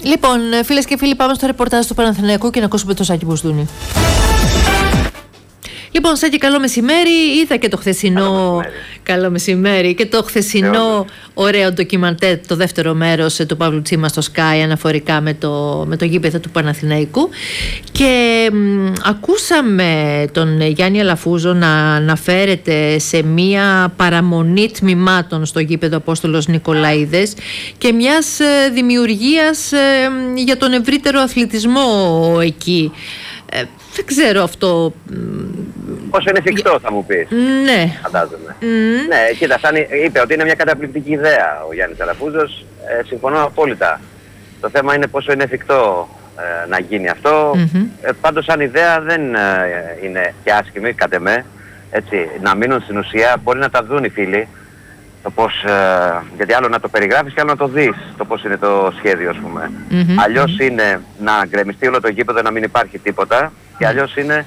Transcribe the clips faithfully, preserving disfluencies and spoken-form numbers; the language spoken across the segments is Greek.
Λοιπόν, φίλες και φίλοι, πάμε στο ρεπορτάζ του Παναθηναϊκού και να ακούσουμε το Σάκη Μπουσδούνη. Λοιπόν, Σάκη, καλό μεσημέρι. Είδα και το χθεσινό. Καλό μεσημέρι, καλό μεσημέρι. Και το χθεσινό ωραίο ντοκιμαντέρ, το δεύτερο μέρος του Παύλου Τσίμα στο Sky, αναφορικά με το, με το γήπεδο του Παναθηναϊκού. Και μ, ακούσαμε τον Γιάννη Αλαφούζο να αναφέρεται σε μια παραμονή τμήματων στο γήπεδο Απόστολος Νικολαίδες και μιας ε, δημιουργίας ε, για τον ευρύτερο αθλητισμό εκεί. Ε, δεν ξέρω αυτό. Πόσο είναι εφικτό, θα μου πεις. Ναι. Φαντάζομαι. Mm. Ναι, κοίτα, σαν είπε ότι είναι μια καταπληκτική ιδέα ο Γιάννης Αλαφούζος. Ε, συμφωνώ απόλυτα. Το θέμα είναι πόσο είναι εφικτό ε, να γίνει αυτό. Mm-hmm. Ε, πάντως, σαν ιδέα δεν ε, είναι και άσχημη, κατ' εμέ. Έτσι, να μείνουν στην ουσία, μπορεί να τα δουν οι φίλοι. Το πώς, ε, γιατί άλλο να το περιγράφεις και άλλο να το δεις, το πώς είναι το σχέδιο, ας πούμε. Mm-hmm. Αλλιώς είναι να γκρεμιστεί όλο το γήπεδο, να μην υπάρχει τίποτα, και αλλιώς είναι,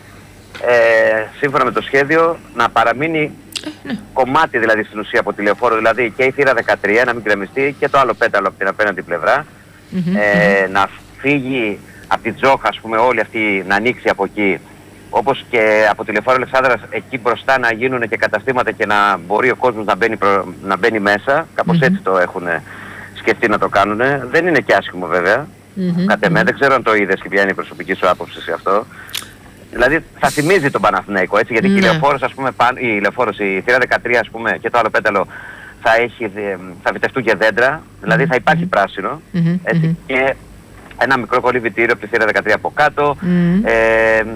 ε, σύμφωνα με το σχέδιο, να παραμείνει mm-hmm. κομμάτι δηλαδή στην ουσία από τηλεφόρο, δηλαδή και η θύρα δεκατρία να μην γκρεμιστεί και το άλλο πέταλο από την απέναντι πλευρά, mm-hmm. ε, να φύγει από την Τζόχα, ας πούμε, όλη αυτή, να ανοίξει από εκεί. Όπως και από τηλεφόρο Αλεξάνδρας εκεί μπροστά να γίνουν και καταστήματα και να μπορεί ο κόσμος να μπαίνει, προ... να μπαίνει μέσα. Κάπως mm-hmm. έτσι το έχουν σκεφτεί να το κάνουν. Δεν είναι και άσχημο βέβαια. Mm-hmm. Κατ' εμέ, δεν ξέρω αν το είδες και ποια είναι η προσωπική σου άποψη σε αυτό. Δηλαδή θα θυμίζει τον Παναθηναϊκό, έτσι, γιατί mm-hmm. η λεωφόρος, ας πούμε, πάν... η λεωφόρος, η θύρα δεκατρία, ας πούμε, και το άλλο πέταλο θα, έχει... θα βιτευτούν και δέντρα. Δηλαδή mm-hmm. θα υπάρχει πράσινο. Mm-hmm. Έτσι, και ένα μικρό κολυβητήριο από τη θύρα δεκατρία από κάτω, mm. ε, ε,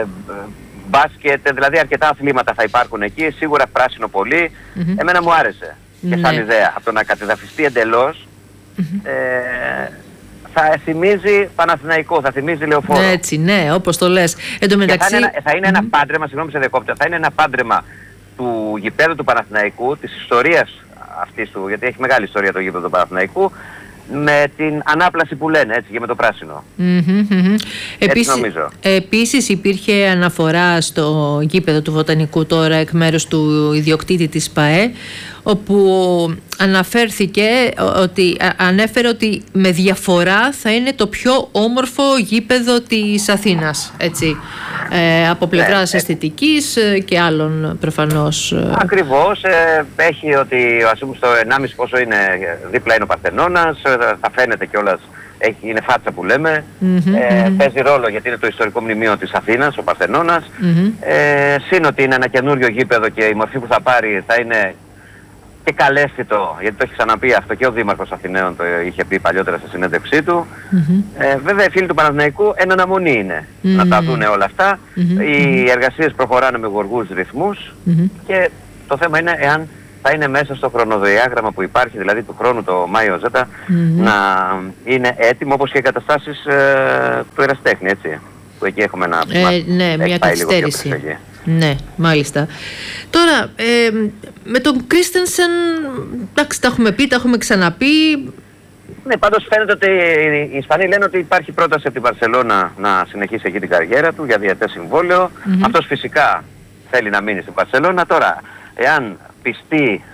μπάσκετ, δηλαδή αρκετά αθλήματα θα υπάρχουν εκεί, σίγουρα πράσινο πολύ. Mm-hmm. Εμένα μου άρεσε mm-hmm. και σαν ιδέα. Από το να κατεδαφιστεί εντελώς, mm-hmm. ε, θα θυμίζει Παναθηναϊκό, θα θυμίζει λεωφόρο. Έτσι, ναι, όπως το λες. Εν τω μεταξύ... θα είναι, ένα, θα είναι mm-hmm. ένα πάντρεμα, συγγνώμη σε διακόπτω, θα είναι ένα πάντρεμα του γηπέδου του Παναθηναϊκού, της ιστορίας αυτής του, γιατί έχει μεγάλη ιστορία το γήπεδο του Παναθηναϊκού, με την ανάπλαση που λένε, έτσι, και με το πράσινο. Mm-hmm, mm-hmm. Επίσης, νομίζω. Επίσης υπήρχε αναφορά στο γήπεδο του Βοτανικού τώρα εκ μέρους του ιδιοκτήτη της ΠΑΕ, όπου αναφέρθηκε ότι, ανέφερε ότι με διαφορά θα είναι το πιο όμορφο γήπεδο της Αθήνας, έτσι, ε, από πλευράς ναι, αισθητικής ε, και άλλων προφανώς. Ακριβώς, ε, έχει ότι ας πούμε στο ενάμιση πόσο είναι, δίπλα είναι ο Παρθενώνας, θα φαίνεται κιόλας, έχει, είναι φάτσα που λέμε, mm-hmm, ε, mm-hmm. παίζει ρόλο γιατί είναι το ιστορικό μνημείο της Αθήνας, ο Παρθενώνας, mm-hmm. ε, συν ότι είναι ένα καινούριο γήπεδο και η μορφή που θα πάρει θα είναι και καλέσθητο, γιατί το έχει ξαναπεί αυτό και ο Δήμαρχος Αθηναίων το είχε πει παλιότερα στη συνέντευξή του. Mm-hmm. Ε, βέβαια οι φίλοι του Παναθηναϊκού εν αναμονή είναι mm-hmm. να τα δούνε όλα αυτά. Mm-hmm. Οι εργασίες προχωράνε με γοργούς ρυθμούς mm-hmm. και το θέμα είναι εάν θα είναι μέσα στο χρονοδιάγραμμα που υπάρχει, δηλαδή του χρόνου το Μάιο Ζέτα, mm-hmm. να είναι έτοιμο, όπως και οι καταστάσεις ε, του Εραστέχνη, έτσι, που εκεί έχουμε ένα ε, ναι, μια καθυστέρηση. Ναι, μάλιστα. Τώρα, ε, με τον Κρίστενσεν, εντάξει, τα έχουμε πει, τα έχουμε ξαναπεί. Ναι, πάντως φαίνεται ότι οι Ισπανοί λένε ότι υπάρχει πρόταση από την Μπαρσελόνα να συνεχίσει εκεί την καριέρα του για διετές συμβόλαιο. Mm-hmm. Αυτός φυσικά θέλει να μείνει στην Μπαρσελόνα. Τώρα, εάν πιστεί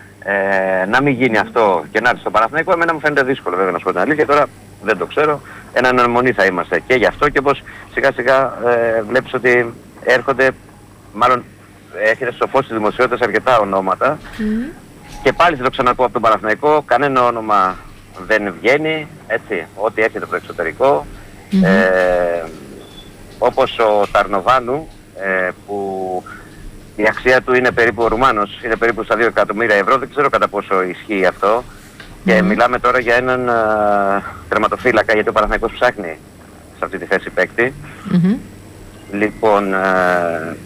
ε, να μην γίνει αυτό και να έρθει στο Παναθηναϊκό, εμένα μου φαίνεται δύσκολο βέβαια να σου πω την αλήθεια. Τώρα δεν το ξέρω. Εν αναμονή θα είμαστε και γι' αυτό, και όπως σιγά σιγά ε, βλέπεις ότι έρχονται, μάλλον έρχεται στο φως της δημοσιότητας αρκετά ονόματα mm. και πάλι θα το ξαναπώ από τον Παναθηναϊκό, κανένα όνομα δεν βγαίνει, έτσι, ό,τι έρχεται από το εξωτερικό, mm-hmm. ε, όπως ο Ταρνοβάνου, ε, που η αξία του είναι περίπου, ο Ρουμάνος, είναι περίπου στα δύο εκατομμύρια ευρώ, δεν ξέρω κατά πόσο ισχύει αυτό, mm-hmm. και μιλάμε τώρα για έναν α, τερματοφύλακα, γιατί ο Παναθηναϊκός ψάχνει σε αυτή τη θέση παίκτη. Mm-hmm. Λοιπόν, ε,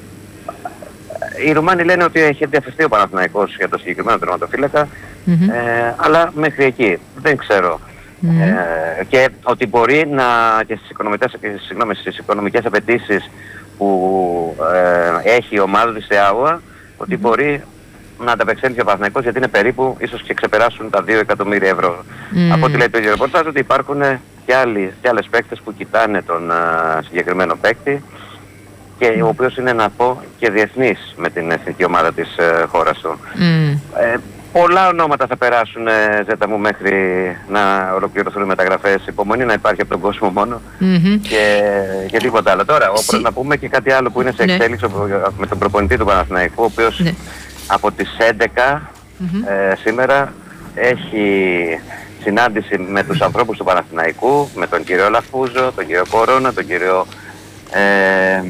οι Ρουμάνοι λένε ότι έχει ενδιαφερθεί ο Παναθηναϊκός για το συγκεκριμένο τερματοφύλακα, mm-hmm. ε, αλλά μέχρι εκεί δεν ξέρω. Mm-hmm. Ε, και ότι μπορεί να, και στις οικονομικές, συγγνώμη, στις οικονομικές απαιτήσεις που ε, έχει η ομάδα της ΕΑΟΑ, ότι mm-hmm. μπορεί να ανταπεξέλθει ο Παναθηναϊκός, γιατί είναι περίπου, ίσως και ξεπεράσουν τα δύο εκατομμύρια ευρώ. Mm-hmm. Από ό,τι λέει το ίδιο ρεπορτάζ, ότι υπάρχουν και, άλλοι, και άλλες παίκτες που κοιτάνε τον α, συγκεκριμένο παίκτη, και ο οποίος είναι, να πω, και διεθνής με την εθνική ομάδα της ε, χώρας του. Mm. Ε, Πολλά ονόματα θα περάσουν, Ζέτα μου, μέχρι να ολοκληρωθούν οι μεταγραφές. Υπομονή να υπάρχει από τον κόσμο μόνο mm-hmm. και, και τίποτα άλλο. Τώρα, Συ... να πούμε και κάτι άλλο που είναι σε εξέλιξη ναι. με τον προπονητή του Παναθηναϊκού, ο οποίος ναι. από τις έντεκα mm-hmm. ε, σήμερα έχει συνάντηση με τους ανθρώπους του Παναθηναϊκού, με τον κύριο Λαφούζο, τον κύριο Κορώνα, τον κύριο ε,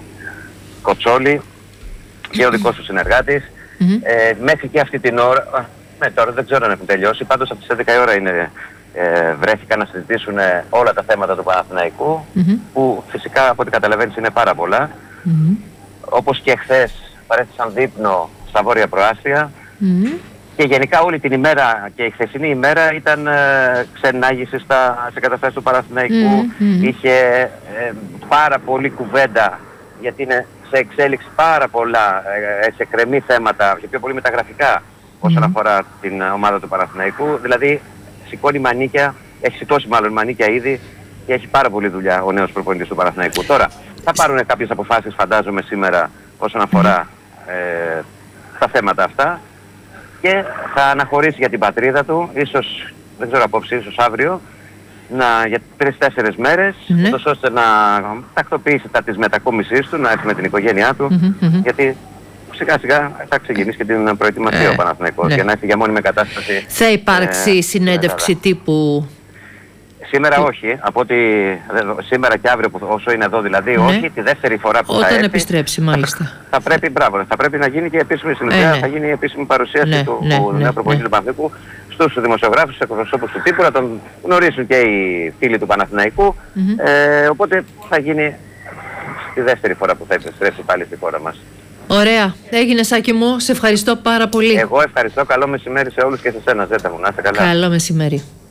Κοτσόλη και ο δικός του συνεργάτης. Mm-hmm. Ε, μέχρι και αυτή την ώρα, ναι, τώρα δεν ξέρω αν έχουν τελειώσει, πάντως από τις έντεκα η ώρα είναι, ε, βρέθηκαν να συζητήσουν όλα τα θέματα του Παναθηναϊκού, mm-hmm. που φυσικά από ό,τι καταλαβαίνεις είναι πάρα πολλά. Mm-hmm. Όπως και χθες παρέστησαν δείπνο στα Βόρεια Προάστια mm-hmm. και γενικά όλη την ημέρα και η χθεσινή ημέρα ήταν ε, ξενάγηση στα, σε καταστάσεις του Παναθηναϊκού. Mm-hmm. Είχε ε, πάρα πολλή κουβέντα, γιατί είναι σε εξέλιξη πάρα πολλά, ε, σε κρεμή θέματα και πιο πολύ μεταγραφικά όσον mm-hmm. αφορά την ομάδα του Παναθηναϊκού. Δηλαδή σηκώνει μανίκια, έχει σηκώσει μάλλον μανίκια ήδη και έχει πάρα πολλή δουλειά ο νέος προπονητής του Παναθηναϊκού. Τώρα θα πάρουν κάποιες αποφάσεις, φαντάζομαι, σήμερα όσον αφορά ε, τα θέματα αυτά και θα αναχωρήσει για την πατρίδα του, ίσως, δεν ξέρω απόψε, ίσως αύριο, να, για τρεις-τέσσερις μέρες, mm-hmm. τόσο ώστε να τακτοποιήσει τα της μετακόμισής του, να έρθει με την οικογένειά του, mm-hmm. γιατί σιγά σιγά θα ξεκινήσει και την προετοιμασία ε, ο Παναθηναϊκός, ναι. για να έρθει για μόνιμη κατάσταση. Θα υπάρξει ε, συνέντευξη τύπου? Σήμερα όχι, από ότι σήμερα και αύριο που, όσο είναι εδώ δηλαδή, ναι. όχι, τη δεύτερη φορά που Όταν θα έρθει. Όταν επιστρέψει μάλιστα. Θα, θα, πρέπει, μπράβο, θα πρέπει να γίνει και επίσημη συνεδρία, ε, ναι. θα γίνει η επίσημη παρουσίαση ναι, του, ναι, του ναι, νέου προπονητή ναι. του Παναθηναϊκού στους δημοσιογράφους, στους εκπροσώπους του τύπου, να τον γνωρίσουν και οι φίλοι του Παναθηναϊκού. Mm-hmm. Ε, οπότε θα γίνει τη δεύτερη φορά που θα επιστρέψει πάλι στη χώρα μας. Ωραία. Έγινε, Σάκη μου. Σε ευχαριστώ πάρα πολύ. Εγώ ευχαριστώ. Καλό μεσημέρι σε όλους και σε σένα, Ζέτα μου. Να είστε καλά. Καλό μεσημέρι.